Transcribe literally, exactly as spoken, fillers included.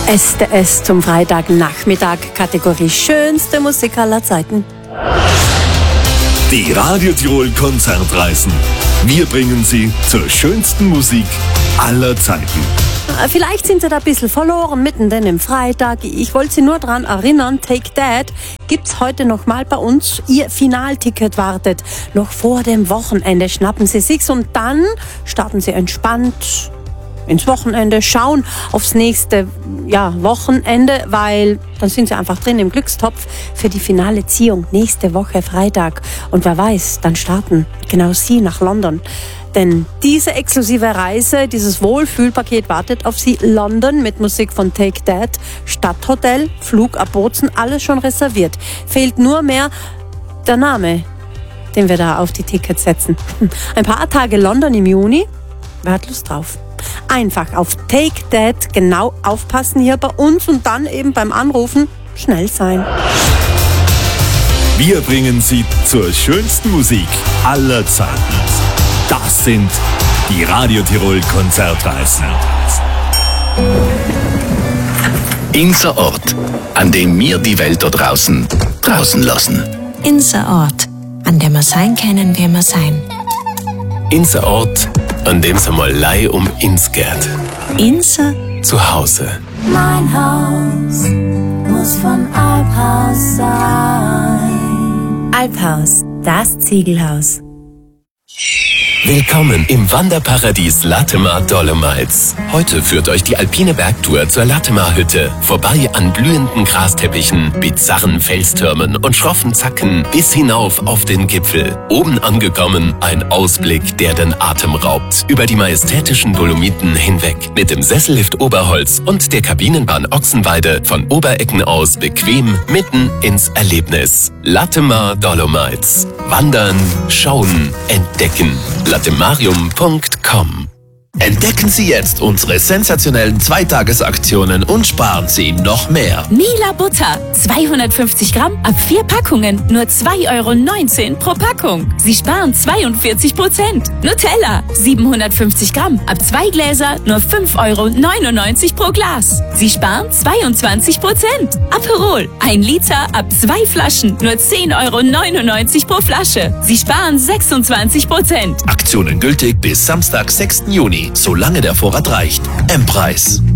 S D S zum Freitagnachmittag, Kategorie schönste Musik aller Zeiten. Die Radio Tirol Konzertreisen. Wir bringen Sie zur schönsten Musik aller Zeiten. Vielleicht sind Sie da ein bisschen verloren, mittendrin im Freitag. Ich wollte Sie nur daran erinnern, Take That gibt's heute nochmal bei uns. Ihr Finalticket wartet noch vor dem Wochenende. Schnappen Sie sich's und dann starten Sie entspannt ins Wochenende, schauen aufs nächste ja, Wochenende, weil dann sind Sie einfach drin im Glückstopf für die finale Ziehung nächste Woche Freitag. Und wer weiß, dann starten genau Sie nach London. Denn diese exklusive Reise, dieses Wohlfühlpaket wartet auf Sie. London mit Musik von Take That, Stadthotel, Flug ab Bozen, alles schon reserviert. Fehlt nur mehr der Name, den wir da auf die Tickets setzen. Ein paar Tage London im Juni, wer hat Lust drauf? Einfach auf Take That genau aufpassen hier bei uns und dann eben beim Anrufen schnell sein. Wir bringen Sie zur schönsten Musik aller Zeiten. Das sind die Radio Tirol Konzertreisen. Unser Ort, an dem wir die Welt da draußen draußen lassen. Unser Ort, an dem wir sein können, wie wir sein. Unser Ort, an dem es einmal lei um uns geht. Unser Zuhause. Mein Haus muss von Alphaus sein. Alphaus, das Ziegelhaus. Willkommen im Wanderparadies Latemar Dolomites. Heute führt euch die alpine Bergtour zur Latemar-Hütte. Vorbei an blühenden Grasteppichen, bizarren Felstürmen und schroffen Zacken bis hinauf auf den Gipfel. Oben angekommen, ein Ausblick, der den Atem raubt. Über die majestätischen Dolomiten hinweg. Mit dem Sessellift Oberholz und der Kabinenbahn Ochsenweide von Oberecken aus bequem mitten ins Erlebnis. Latemar Dolomites. Wandern, schauen, entdecken. latemarium punkt com. Entdecken Sie jetzt unsere sensationellen Zweitagesaktionen und sparen Sie noch mehr. Mila Butter, zweihundertfünfzig Gramm, ab vier Packungen, nur zwei Euro neunzehn pro Packung. Sie sparen zweiundvierzig Prozent. Nutella, siebenhundertfünfzig Gramm, ab zwei Gläser, nur fünf Euro neunundneunzig pro Glas. Sie sparen zweiundzwanzig Prozent. Aperol, ein Liter, ab zwei Flaschen, nur zehn Euro neunundneunzig pro Flasche. Sie sparen sechsundzwanzig Prozent. Aktionen gültig bis Samstag, sechsten Juni. Solange der Vorrat reicht. M-Preis.